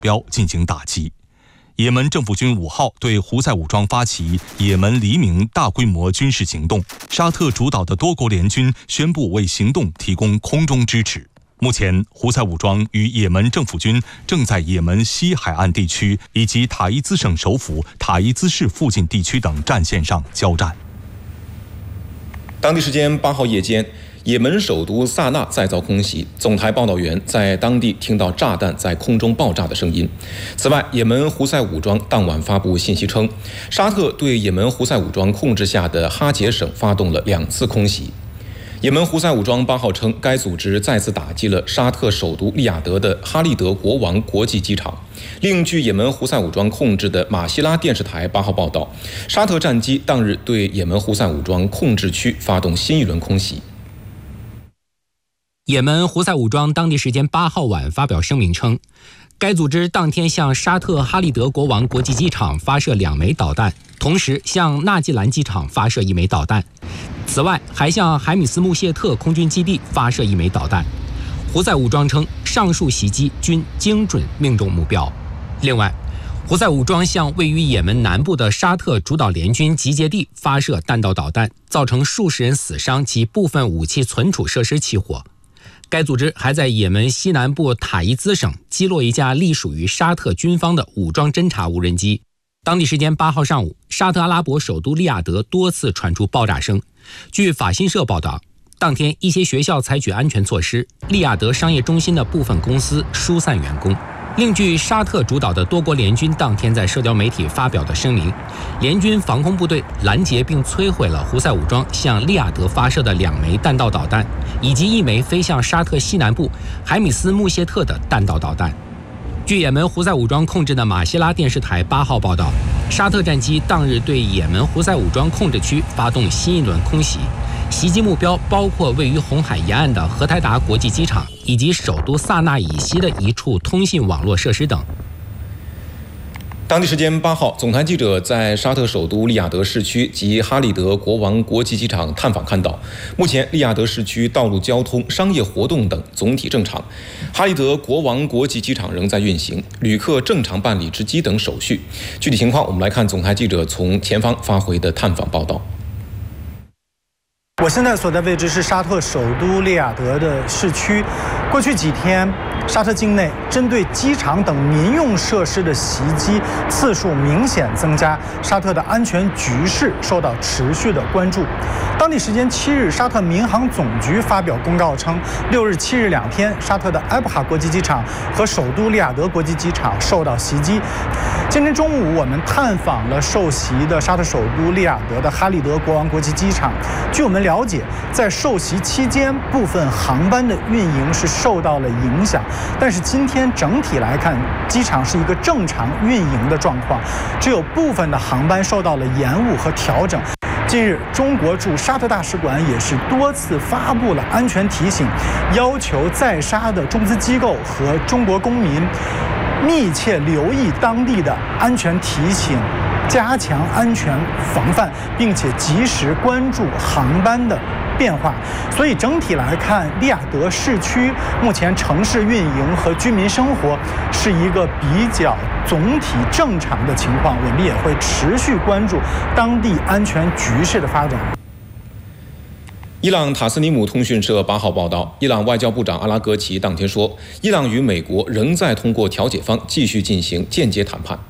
标进行打击。也门政府军5号对胡塞武装发起也门黎明大规模军事行动，沙特主导的多国联军宣布为行动提供空中支持。目前，胡塞武装与也门政府军正在也门西海岸地区以及塔伊兹省首府塔伊兹市附近地区等战线上交战。 当地时间8号夜间，也门首都萨那再遭空袭，总台报道员在当地听到炸弹在空中爆炸的声音。此外，也门胡塞武装当晚发布信息称，沙特对也门胡塞武装控制下的哈杰省发动了2次空袭。也门胡塞武装8号称，该组织再次打击了沙特首都利雅得的哈利德国王国际机场。另据也门胡塞武装控制的马希拉电视台8号报道，沙特战机当日对也门胡塞武装控制区发动新一轮空袭。 也门胡塞武装当地时间8号晚发表声明称，该组织当天向沙特哈利德国王国际机场发射2枚导弹，同时向纳季兰机场发射1枚导弹。此外，还向海米斯穆谢特空军基地发射1枚导弹。胡塞武装称，上述袭击均精准命中目标。另外，胡塞武装向位于也门南部的沙特主导联军集结地发射弹道导弹，造成数十人死伤及部分武器存储设施起火。该组织还在也门西南部塔伊兹省击落一架隶属于沙特军方的武装侦察无人机。当地时间8号上午，沙特阿拉伯首都利雅得多次传出爆炸声。据法新社报道，当天一些学校采取安全措施，利雅得商业中心的部分公司疏散员工。另据沙特主导的多国联军当天在社交媒体发表的声明，联军防空部队拦截并摧毁了胡塞武装向利雅得发射的2枚弹道导弹，以及1枚飞向沙特西南部海米斯穆谢特的弹道导弹。据也门胡塞武装控制的马希拉电视台8号报道，沙特战机当日对也门胡塞武装控制区发动新一轮空袭，袭击目标包括位于红海沿岸的荷台达国际机场以及首都萨那以西的一处通信网络设施等。 当地时间8号，总台记者在沙特首都利雅得市区及哈利德国王国际机场探访看到，目前利雅得市区道路交通、商业活动等总体正常，哈利德国王国际机场仍在运行，旅客正常办理值机等手续。具体情况，我们来看总台记者从前方发回的探访报道。 我现在所在位置是沙特首都利雅得的市区。过去几天，沙特境内针对机场等民用设施的袭击次数明显增加，沙特的安全局势受到持续的关注。当地时间7日，沙特民航总局发表公告称，6日、7日2天，沙特的埃布哈国际机场和首都利雅得国际机场受到袭击。今天中午，我们探访了受袭的沙特首都利雅得的哈利德国王国际机场。据我们了解，在受袭期间，部分航班的运营是受到了影响，但是今天整体来看，机场是一个正常运营的状况，只有部分的航班受到了延误和调整。近日，中国驻沙特大使馆也是多次发布了安全提醒，要求在沙的中资机构和中国公民密切留意当地的安全提醒，加强安全防范，并且及时关注航班的变化。所以整体来看，利雅得市区目前城市运营和居民生活是一个比较总体正常的情况，我们也会持续关注当地安全局势的发展。 伊朗塔斯尼姆通讯社8号报道，伊朗外交部长阿拉格齐当天说，伊朗与美国仍在通过调解方继续进行间接谈判。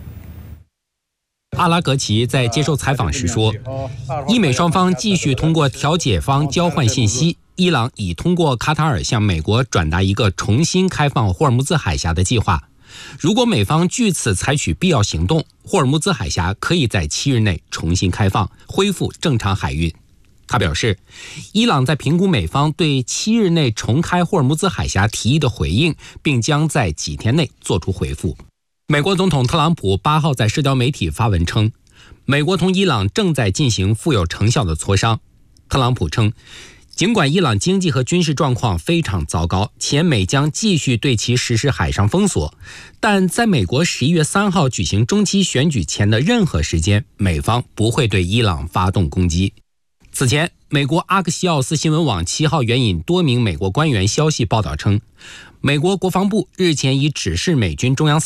阿拉格齐在接受采访时说，伊美双方继续通过调解方交换信息，伊朗已通过卡塔尔向美国转达一个重新开放霍尔木兹海峡的计划。如果美方据此采取必要行动，霍尔木兹海峡可以在7日内重新开放，恢复正常海运。他表示，伊朗在评估美方对7日内重开霍尔木兹海峡提议的回应，并将在几天内做出回复。美国总统特朗普8号在社交媒体发文称，美国同伊朗正在进行富有成效的磋商。特朗普称，尽管伊朗经济和军事状况非常糟糕，且美将继续对其实施海上封锁，但在美国11月3号举行中期选举前的任何时间，美方不会对伊朗发动攻击。此前， 美国阿克西奥斯新闻网7号援引多名美国官员消息报道称，美国国防部日前已指示美军中央